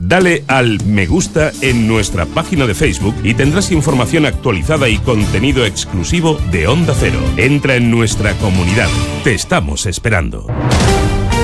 Dale al me gusta en nuestra página de Facebook y tendrás información actualizada y contenido exclusivo de Onda Cero. Entra en nuestra comunidad. Te estamos esperando.